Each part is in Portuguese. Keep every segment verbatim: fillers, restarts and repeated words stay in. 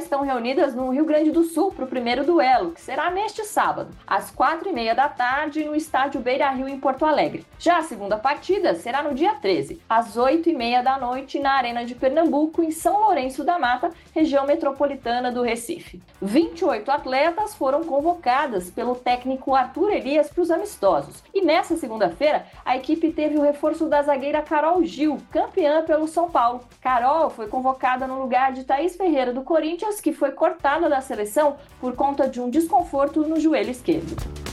estão reunidas no Rio Grande do Sul para o primeiro duelo, que será neste sábado, às quatro e meia da tarde, no estádio Beira-Rio, em Porto Alegre. Já a segunda partida será no dia treze, às oito e meia da noite, na Arena de Pernambuco, em São Lourenço da Mata, região metropolitana do Recife. vinte e oito atletas foram convocadas pelo técnico Arthur Elias para os amistosos. E nessa segunda-feira, a equipe teve o reforço da zagueira Carol Gil, campeã pelo São Paulo. Carol foi convocada no lugar de Thaís Ferreira do Corinthians, que foi cortada da seleção por conta de um desconforto no joelho esquerdo.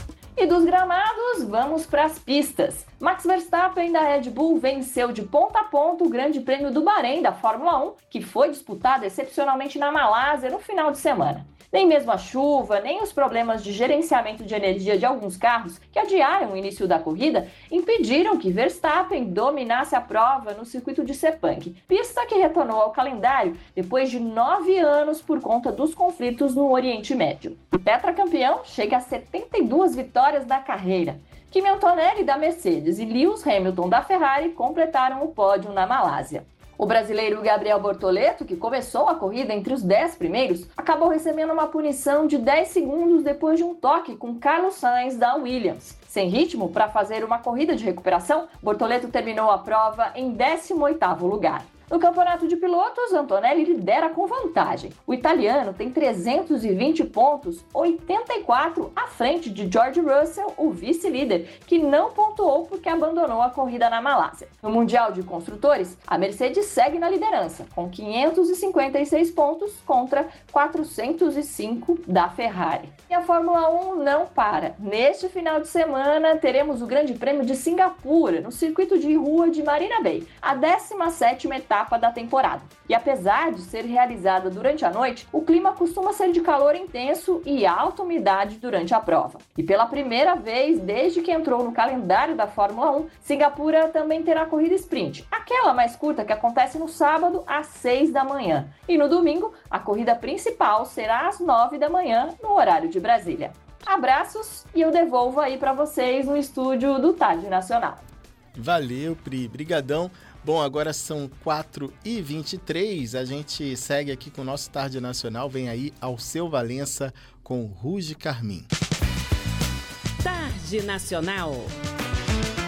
E dos gramados, vamos para as pistas. Max Verstappen da Red Bull venceu de ponta a ponta o Grande Prêmio do Bahrein da Fórmula um, que foi disputado excepcionalmente na Malásia no final de semana. Nem mesmo a chuva, nem os problemas de gerenciamento de energia de alguns carros que adiaram o início da corrida impediram que Verstappen dominasse a prova no circuito de Sepang, pista que retornou ao calendário depois de nove anos por conta dos conflitos no Oriente Médio. O tetracampeão chega a setenta e duas vitórias da carreira. Kimi Antonelli da Mercedes e Lewis Hamilton da Ferrari completaram o pódio na Malásia. O brasileiro Gabriel Bortoleto, que começou a corrida entre os dez primeiros, acabou recebendo uma punição de dez segundos depois de um toque com Carlos Sainz da Williams. Sem ritmo para fazer uma corrida de recuperação, Bortoleto terminou a prova em décimo oitavo lugar. No campeonato de pilotos, Antonelli lidera com vantagem. O italiano tem trezentos e vinte pontos, oitenta e quatro à frente de George Russell, o vice-líder, que não pontuou porque abandonou a corrida na Malásia. No Mundial de Construtores, a Mercedes segue na liderança, com quinhentos e cinquenta e seis pontos contra quatrocentos e cinco da Ferrari. E a Fórmula um não para. Neste final de semana, teremos o Grande Prêmio de Singapura, no circuito de rua de Marina Bay, a décima sétima etapa da temporada. E apesar de ser realizada durante a noite, o clima costuma ser de calor intenso e alta umidade durante a prova. E pela primeira vez desde que entrou no calendário da Fórmula um, Singapura também terá corrida sprint, aquela mais curta que acontece no sábado às seis da manhã. E no domingo, a corrida principal será às nove da manhã, no horário de Brasília. Abraços e eu devolvo aí para vocês no estúdio do Tarde Nacional. Valeu, Pri. Brigadão. Bom, agora são quatro e vinte e três, a gente segue aqui com o nosso Tarde Nacional, vem aí Alceu Valença com Ruge Carmim. Tarde Nacional.